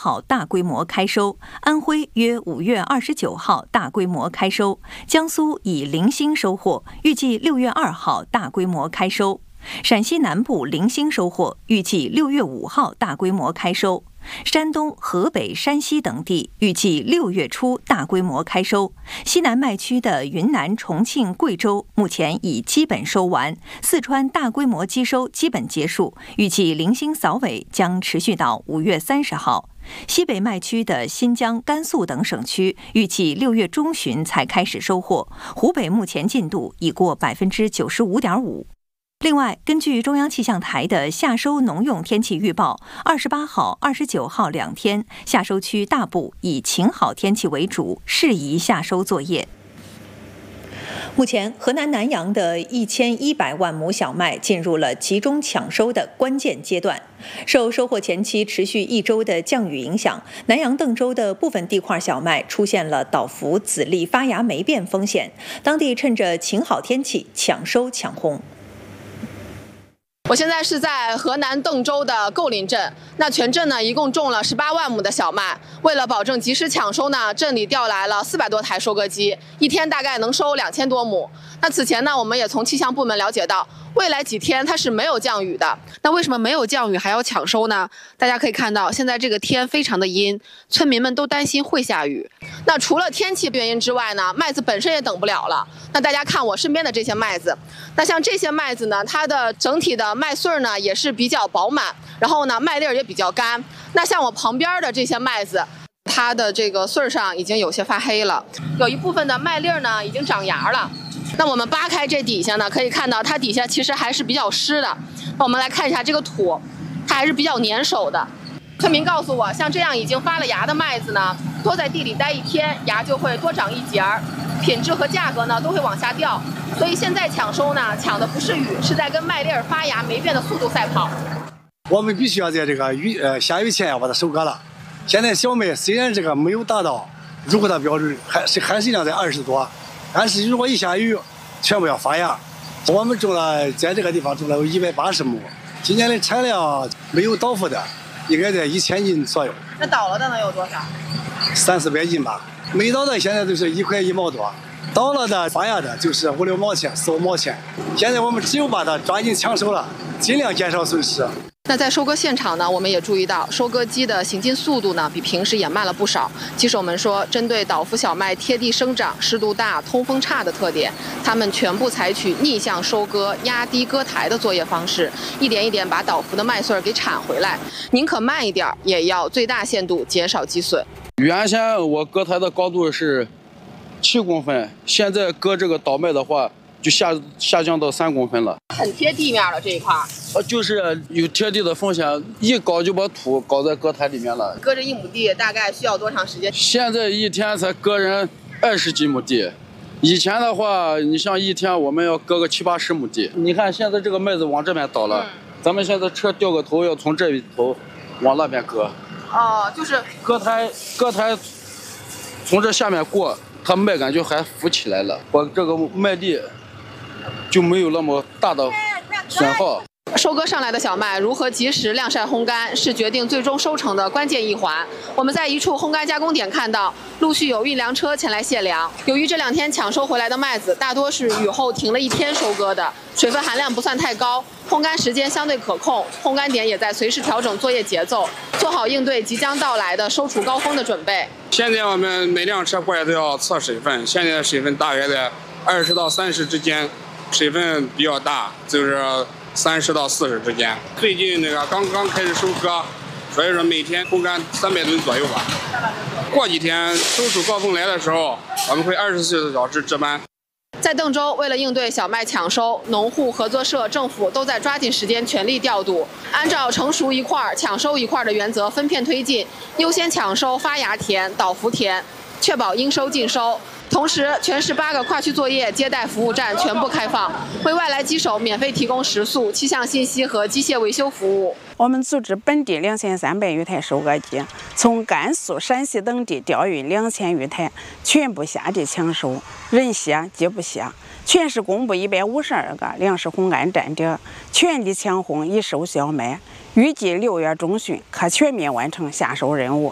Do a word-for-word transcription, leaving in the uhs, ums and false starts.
号大规模开收，安徽约五月二十九号大规模开收，江苏以零星收获，预计六月二号大规模开收。陕西南部零星收获，预计六月五号大规模开收。山东、河北、山西等地预计六月初大规模开收。西南麦区的云南、重庆、贵州目前已基本收完，四川大规模机收基本结束，预计零星扫尾将持续到五月三十号。西北麦区的新疆、甘肃等省区预计六月中旬才开始收获，湖北目前进度已过百分之九十五点五。另外，根据中央气象台的夏收农用天气预报，二十八号、二十九号两天，夏收区大部以晴好天气为主，适宜夏收作业。目前，河南南阳的一千一百万亩小麦进入了集中抢收的关键阶段。受收获前期持续一周的降雨影响，南阳邓州的部分地块小麦出现了倒伏、籽粒发芽霉变风险，当地趁着晴好天气抢收抢红。 我现在是在河南邓州的构林镇，那全镇呢一共种了十八万亩的小麦。为了保证及时抢收呢，镇里调来了四百多台收割机，一天大概能收两千多亩。那此前呢，我们也从气象部门了解到，未来几天它是没有降雨的。那为什么没有降雨还要抢收呢？大家可以看到，现在这个天非常的阴，村民们都担心会下雨。那除了天气原因之外呢，麦子本身也等不了了。那大家看我身边的这些麦子，那像这些麦子呢，它的整体的麦穗呢也是比较饱满，然后呢麦粒儿也比较干。那像我旁边的这些麦子，它的这个穗上已经有些发黑了，有一部分的麦粒儿呢已经长芽了。那我们扒开这底下呢，可以看到它底下其实还是比较湿的。那我们来看一下这个土，它还是比较粘手的。村民告诉我，像这样已经发了芽的麦子呢，多在地里待一天，芽就会多长一节儿，品质和价格呢都会往下掉。所以现在抢收呢，抢的不是雨，是在跟麦粒儿发芽霉变的速度赛跑。 我们必须要在这个雨呃下雨前要把它收割了。现在小麦虽然这个没有达到入口的标准，还是含水量在二十多，但是如果一下雨，全部要发芽。我们种了在这个地方种了有一百八十亩，今年的产量没有倒伏的，应该在一千斤左右。 那倒了的能有多少？ 三四百斤吧。没倒的现在都是一块一毛多，倒了的发芽的就是五六毛钱、四五毛钱。现在我们只有把它抓紧抢收了，尽量减少损失。 那在收割现场呢，我们也注意到收割机的行进速度呢比平时也慢了不少。其实我们说，针对倒伏小麦贴地生长、湿度大、通风差的特点，他们全部采取逆向收割、压低割台的作业方式，一点一点把倒伏的麦穗给铲回来。宁可慢一点，也要最大限度减少积损。 原先我割台的高度是七公分，现在割这个倒麦的话，就下下降到三公分了， 很贴地面了这一块。 呃，就是有贴地的风险，一搞就把土搞在割台里面了。 割这一亩地大概需要多长时间？ 现在一天才割人二十几亩地，以前的话，你像一天我们要割个七八十亩地。你看现在这个麦子往这边倒了，嗯、咱们现在车掉个头要从这一头往那边割。 哦，就是割台割台从这下面过，它麦秆就还浮起来了，把这个麦粒就没有那么大的损耗。 收割上来的小麦如何及时晾晒烘干，是决定最终收成的关键一环。我们在一处烘干加工点看到，陆续有运粮车前来卸粮。由于这两天抢收回来的麦子大多是雨后停了一天收割的，水分含量不算太高，烘干时间相对可控，烘干点也在随时调整作业节奏，做好应对即将到来的收储高峰的准备。 现在我们每辆车过来都要测水分，现在的水分大约在二十到三十之间，水分比较大，就是三十到四十之间。最近那个刚刚开始收割，所以说每天烘干三百吨左右吧。过几天收储高峰来的时候，我们会二十四小时值班。 在邓州，为了应对小麦抢收，农户合作社、政府都在抓紧时间全力调度，按照成熟一块抢收一块的原则分片推进，优先抢收发芽田、倒伏田，确保应收尽收。同时，全市八个跨区作业接待服务站全部开放，为外来机手免费提供食宿、气象信息和机械维修服务。 我们组织本地两千三百余台收割机，从甘肃、陕西等地调运两千余台，全部下地抢收，人歇皆不歇。全市公布一百五十二个粮食烘干站点，全力抢烘已收小麦，预计六月中旬可全面完成下收任务。